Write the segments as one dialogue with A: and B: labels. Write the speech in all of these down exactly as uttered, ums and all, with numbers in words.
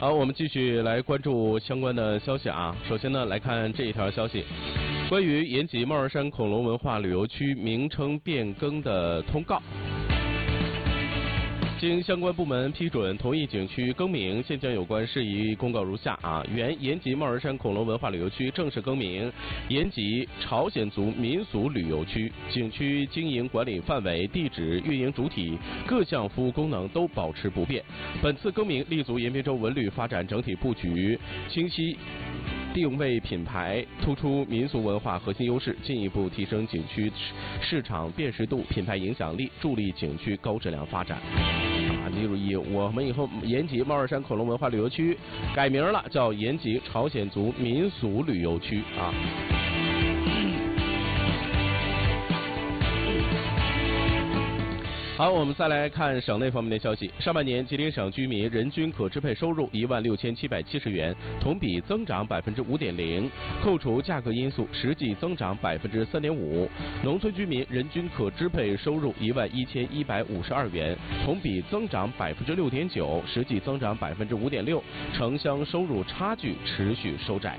A: 好，我们继续来关注相关的消息啊。首先呢，来看这一条消息，关于延吉帽儿山恐龙文化旅游区名称变更的通告。经相关部门批准同意景区更名，现将有关事宜公告如下啊：原延吉帽儿山恐龙文化旅游区正式更名延吉朝鲜族民俗旅游区，景区经营管理范围、地址、运营主体各项服务功能都保持不变。本次更名立足延边州文旅发展整体布局，清晰定位品牌，突出民俗文化核心优势，进一步提升景区市场辨识度、品牌影响力，助力景区高质量发展。啊，你注意，我们以后延吉帽儿山恐龙文化旅游区改名了，叫延吉朝鲜族民俗旅游区啊。好，我们再来看省内方面的消息。上半年，吉林省居民人均可支配收入一万六千七百七十元，同比增长百分之五点零，扣除价格因素，实际增长百分之三点五。农村居民人均可支配收入一万一千一百五十二元，同比增长百分之六点九，实际增长百分之五点六，城乡收入差距持续收窄。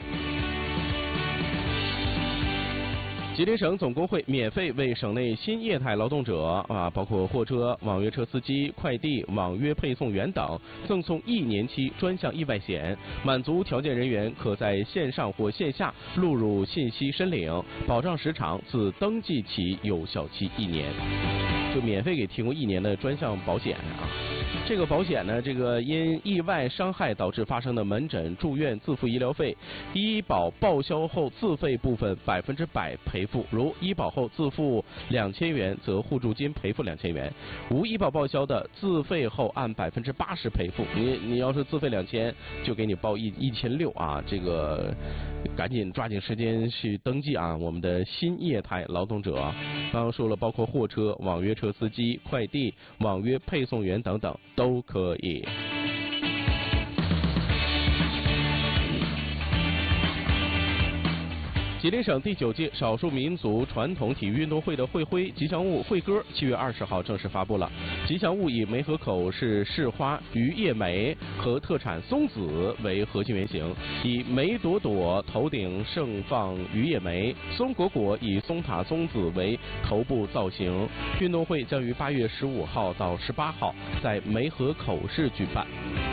A: 吉林省总工会免费为省内新业态劳动者啊，包括货车、网约车司机、快递、网约配送员等，赠送一年期专项意外险，满足条件人员可在线上或线下录入信息申领，保障时长自登记起有效期一年，就免费给提供一年的专项保险啊。这个保险呢，这个因意外伤害导致发生的门诊、住院自付医疗费，医保报销后自费部分百分之百赔付，如医保后自付两千元，则互助金赔付两千元；无医保报销的，自费后按百分之八十赔付。你你要是自费两千，就给你报一一千六啊！这个赶紧抓紧时间去登记啊！我们的新业态劳动者，刚刚说了，包括货车、网约车司机、快递、网约配送员等等。都可以。吉林省第九届少数民族传统体育运动会的会徽吉祥物会歌七月二十号正式发布了。吉祥物以梅河口市市花榆叶梅和特产松子为核心原型，以梅朵朵头顶盛放榆叶梅，松果果以松塔松子为头部造型。运动会将于八月十五号到十八号在梅河口市举办。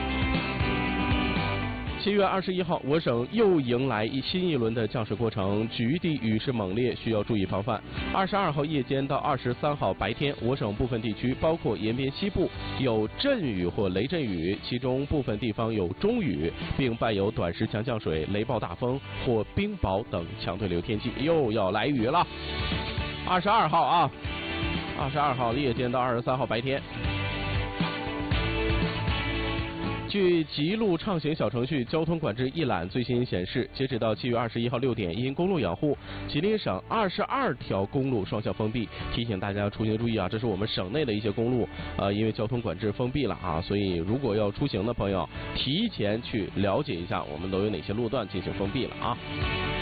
A: 七月二十一号，我省又迎来一新一轮的降水过程，局地雨势猛烈，需要注意防范。二十二号夜间到二十三号白天，我省部分地区，包括延边西部有阵雨或雷阵雨，其中部分地方有中雨，并伴有短时强降水、雷暴大风或冰雹等强对流天气，又要来雨了。二十二号啊，二十二号夜间到二十三号白天。据吉路畅行小程序交通管制一览最新显示，截止到七月二十一号六点，因公路养护，吉林省二十二条公路双向封闭。提醒大家出行注意啊，这是我们省内的一些公路，呃，因为交通管制封闭了啊，所以如果要出行的朋友，提前去了解一下我们都有哪些路段进行封闭了啊。